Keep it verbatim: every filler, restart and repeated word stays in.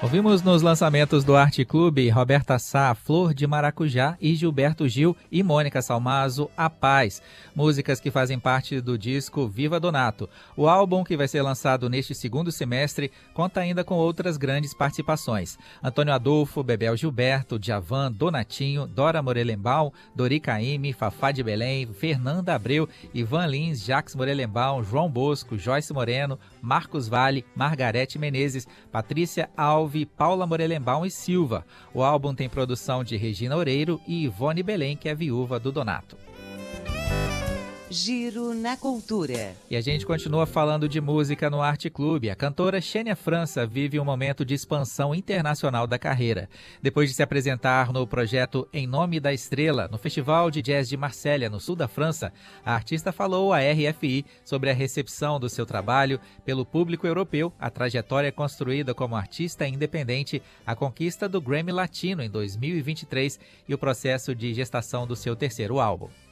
Ouvimos nos lançamentos do Arte Clube Roberta Sá, Flor de Maracujá e Gilberto Gil e Mônica Salmazo, A Paz, músicas que fazem parte do disco Viva Donato. O álbum, que vai ser lançado neste segundo semestre, conta ainda com outras grandes participações. Antônio Adolfo, Bebel Gilberto, Djavan, Donatinho, Dora Morelenbaum, Dori Caymmi, Fafá de Belém, Fernanda Abreu, Ivan Lins, Jacques Morelenbaum, João Bosco, Joyce Moreno, Marcos Vale, Margarete Menezes, Patrícia Alves, Paula Morelenbaum e Silva. O álbum tem produção de Regina Oreiro e Ivone Belém, que é viúva do Donato. Giro na Cultura. E a gente continua falando de música no Arte Clube. A cantora Xênia França vive um momento de expansão internacional da carreira. Depois de se apresentar no projeto Em Nome da Estrela, no Festival de Jazz de Marselha, no sul da França, a artista falou à R F I sobre a recepção do seu trabalho pelo público europeu, a trajetória construída como artista independente, a conquista do Grammy Latino em dois mil e vinte e três e o processo de gestação do seu terceiro álbum.